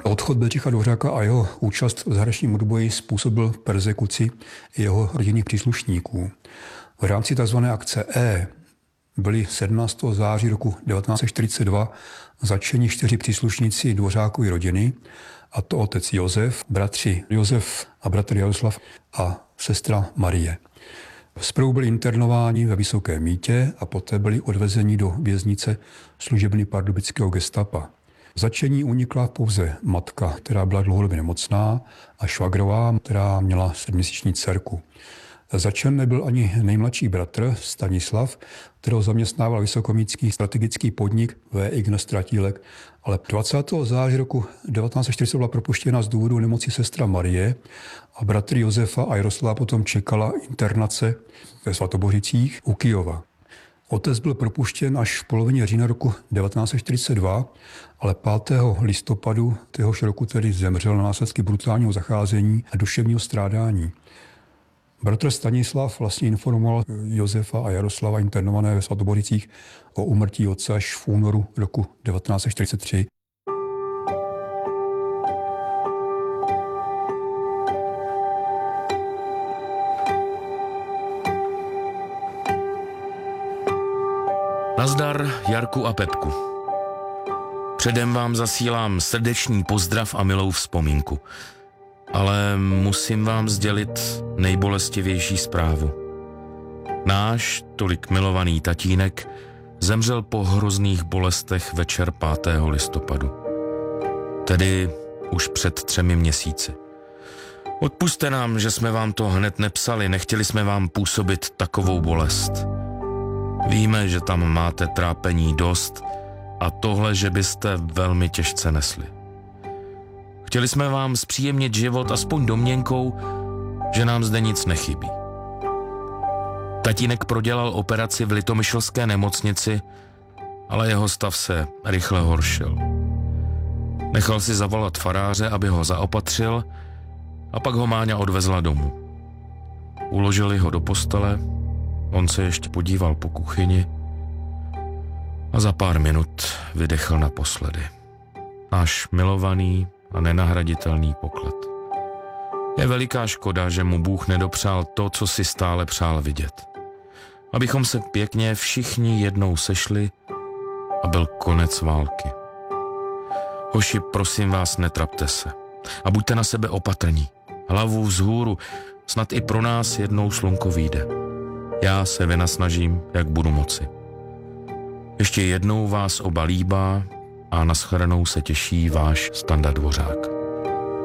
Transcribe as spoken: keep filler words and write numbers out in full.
Odchod Bedřicha Dvořáka a jeho účast v zahraničním odboji způsobil perzekuci jeho rodinných příslušníků. V rámci tzv. Akce E byli sedmnáctého září roku devatenáct set čtyřicet dva zatčeni čtyři příslušníci Dvořákovy rodiny, a to otec Josef, bratři Josef a bratr Jaroslav a sestra Marie. Zprvu byli internováni ve Vysokém Mýtě a poté byli odvezeni do věznice služebny pardubického gestapa. Zatčení unikla pouze matka, která byla dlouhodobě nemocná, a švagrová, která měla sedmiměsíční dcerku. Zatčen nebyl ani nejmladší bratr Stanislav, kterého zaměstnával vysokomístský strategický podnik V. Ign. Stratílek, ale dvacátého září roku devatenáct set čtyřicet byla propuštěna z důvodu nemoci sestra Marie a bratry Josefa a Jaroslava potom čekala internace ve Svatobořicích u Kyjova. Otec byl propuštěn až v polovině října roku devatenáct set čtyřicet dva, ale pátého listopadu téhož roku tedy zemřel na následky brutálního zacházení a duševního strádání. Bratr Stanislav vlastně informoval Josefa a Jaroslava internované ve Svatoboricích o úmrtí otce až v únoru roku devatenáct set čtyřicet tři. Nazdar, Jarku a Pepku. Předem vám zasílám srdečný pozdrav a milou vzpomínku. Ale musím vám sdělit nejbolestivější zprávu. Náš tolik milovaný tatínek zemřel po hrozných bolestech večer pátého listopadu. Tedy už před třemi měsíci. Odpusťte nám, že jsme vám to hned nepsali, nechtěli jsme vám působit takovou bolest. Víme, že tam máte trápení dost a tohle, že byste velmi těžce nesli. Chtěli jsme vám zpříjemnit život aspoň domněnkou, že nám zde nic nechybí. Tatínek prodělal operaci v litomyšlské nemocnici, ale jeho stav se rychle horšil. Nechal si zavolat faráře, aby ho zaopatřil, a pak ho Máňa odvezla domů. Uložili ho do postele, on se ještě podíval po kuchyni a za pár minut vydechl naposledy. Náš milovaný a nenahraditelný poklad. Je veliká škoda, že mu Bůh nedopřál to, co si stále přál vidět. Abychom se pěkně všichni jednou sešli a byl konec války. Hoši, prosím vás, netrapte se a buďte na sebe opatrní. Hlavu vzhůru, snad i pro nás jednou slunko vyjde. Já se vynasnažím, jak budu moci. Ještě jednou vás oba líbá a na shledanou se těší váš Standa Dvořák.